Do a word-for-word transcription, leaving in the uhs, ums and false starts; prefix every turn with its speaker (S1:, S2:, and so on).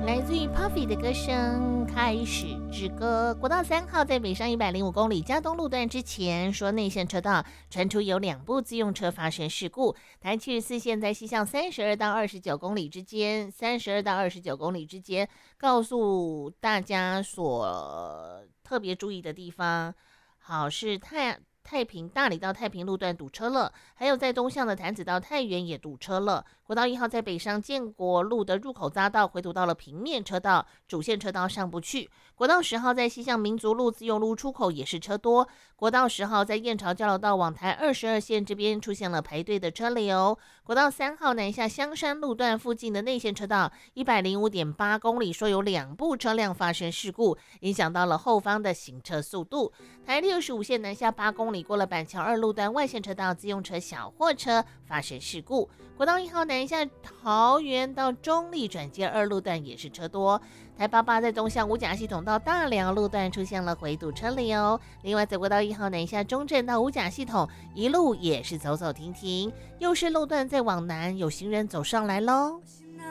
S1: 来自于 Puffy 的歌声《开始之歌》。国道三号在北上一百零五公里嘉东路段之前，说内线车道传出有两部自用车发生事故。台七十四线在西向三十二到二十九公里之间，三十二到二十九公里之间，告诉大家所特别注意的地方。好，是太。太平大理到太平路段堵车了，还有在东向的潭子到太原也堵车了。国道一号在北上建国路的入口匝道回堵到了平面车道，主线车道上不去。国道十号在西向民族路自用路出口也是车多。国道十号在燕巢交流道往台二十二线这边出现了排队的车流。国道三号南下香山路段附近的内线车道一百零五点八公里，说有两部车辆发生事故，影响到了后方的行车速度。台六十五线南下八公里，过了板桥二路段外线车道，自用车小货车发生事故。国道一号南下桃园到中立转接二路段也是车多。台八八在东向五甲系统到大寮路段出现了回堵车流。另外在国道一号南下中正到五甲系统一路也是走走停停，又是路段在往南，有行人走上来咯。